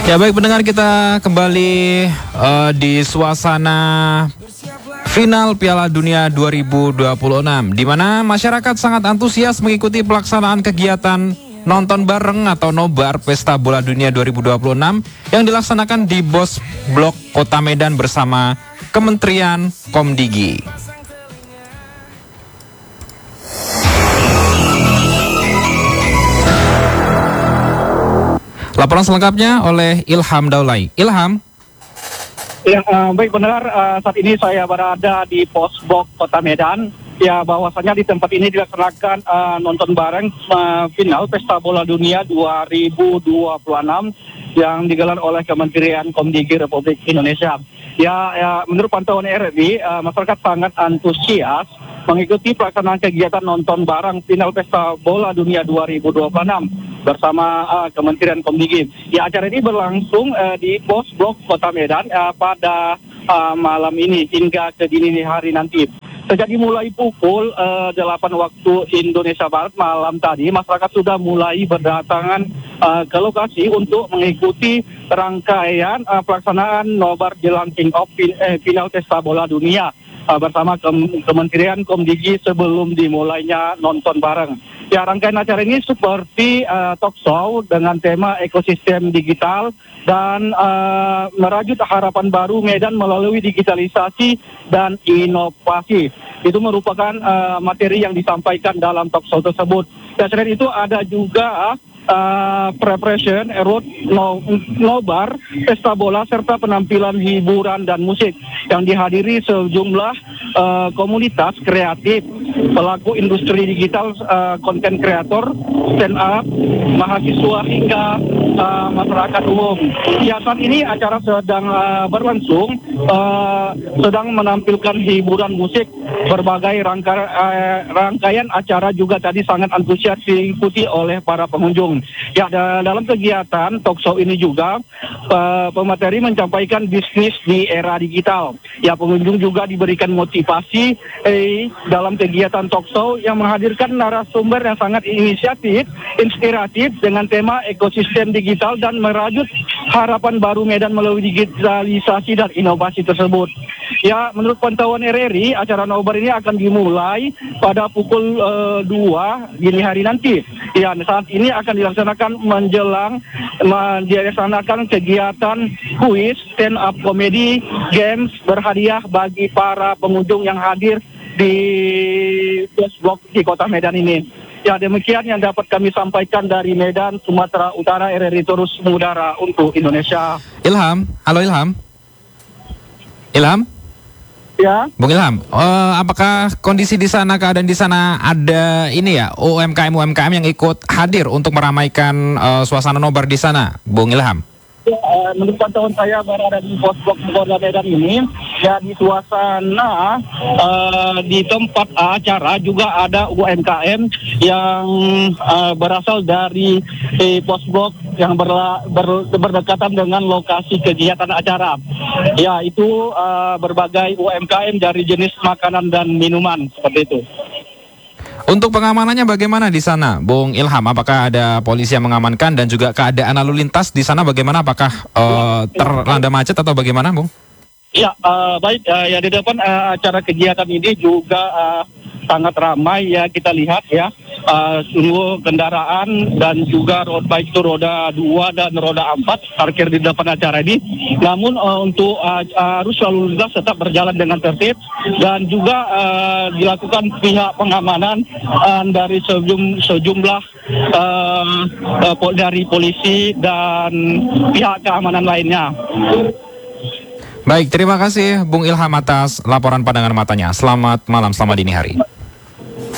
Ya baik pendengar, kita kembali di suasana final Piala Dunia 2026, di mana masyarakat sangat antusias mengikuti pelaksanaan kegiatan nonton bareng atau nobar Pesta Bola Dunia 2026 yang dilaksanakan di BOS Blok Kota Medan bersama Kementerian Komdigi. Laporan selengkapnya oleh Ilham Daulay. Ilham. Ya, baik benar. Saat ini saya berada di Pos Blok Kota Medan. Ya, bahwasanya di tempat ini dilaksanakan nonton bareng final Pesta Bola Dunia 2026 yang digelar oleh Kementerian Komdigi Republik Indonesia. Ya, menurut pantauan RRI, masyarakat sangat antusias mengikuti pelaksanaan kegiatan nonton bareng final Pesta Bola Dunia 2026 bersama Kementerian Komdigi. Ya, acara ini berlangsung di Pos Blok Kota Medan pada malam ini hingga ke dini hari nanti. Sejak dimulai pukul 8 waktu Indonesia Barat malam tadi, masyarakat sudah mulai berdatangan ke lokasi untuk mengikuti rangkaian pelaksanaan nobar jelang kick-off final Pesta Bola Dunia bersama Kementerian Komdigi sebelum dimulainya nonton bareng. Ya, rangkaian acara ini seperti talk show dengan tema ekosistem digital dan merajut harapan baru Medan melalui digitalisasi dan inovasi. Itu merupakan materi yang disampaikan dalam talk show tersebut. Dan selain itu ada juga preparation, road nobar, pesta bola serta penampilan hiburan dan musik yang dihadiri sejumlah komunitas kreatif, pelaku industri digital, konten kreator, stand up, mahasiswa hingga masyarakat umum. Ya, saat ini acara sedang berlangsung, sedang menampilkan hiburan musik, berbagai rangkaian acara juga tadi sangat antusias diikuti oleh para pengunjung. Ya, dalam kegiatan talk show ini juga pemateri menyampaikan bisnis di era digital. Ya, pengunjung juga diberikan motivasi dalam kegiatan talk show yang menghadirkan narasumber yang sangat inspiratif dengan tema ekosistem digital dan merajut harapan baru Medan melalui digitalisasi dan inovasi tersebut. Ya, menurut pantauan RRI, acara nobar ini akan dimulai pada pukul 2 dini hari nanti. Ya, saat ini akan dilaksanakan dilaksanakan kegiatan kuis, stand up komedi, games berhadiah bagi para pengunjung yang hadir di Pos Blok di Kota Medan ini. Ya, demikian yang dapat kami sampaikan dari Medan, Sumatera Utara. RRI terus mengudara untuk Indonesia. Ilham, halo Ilham. Ilham? Ya. Bung Ilham, apakah kondisi di sana, keadaan di sana ada ini ya, UMKM yang ikut hadir untuk meramaikan suasana nobar di sana, Bung Ilham? Ya, menurut pantauan saya berada di Pos Blok Kota Medan ini, ya di suasana di tempat acara juga ada UMKM yang berasal dari Pos Blok yang berdekatan dengan lokasi kegiatan acara. Ya, itu berbagai UMKM dari jenis makanan dan minuman seperti itu. Untuk pengamanannya bagaimana di sana, Bung Ilham? Apakah ada polisi yang mengamankan dan juga keadaan lalu lintas di sana bagaimana? Apakah terlanda macet atau bagaimana, Bung? Ya, baik. Ya, di depan acara kegiatan ini juga sangat ramai ya, kita lihat ya. Sungguh kendaraan dan juga baik itu roda 2 dan roda 4 parkir di depan acara ini. Namun untuk arus lalu lintas tetap berjalan dengan tertib dan juga dilakukan pihak pengamanan dari sejumlah dari polisi dan pihak keamanan lainnya. Baik, terima kasih Bung Ilham atas laporan pandangan matanya. Selamat malam, selamat dini hari.